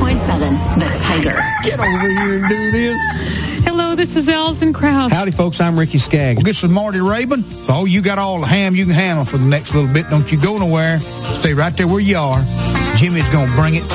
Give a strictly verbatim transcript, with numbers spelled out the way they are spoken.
point seven, The Tiger. Get over here and do this. Hello, this is Allison Krause. Howdy, folks. I'm Ricky Skaggs. Well, this is Marty Rabin. So you got all the ham you can handle for the next little bit. Don't you go nowhere. Stay right there where you are. Jimmy's going to bring it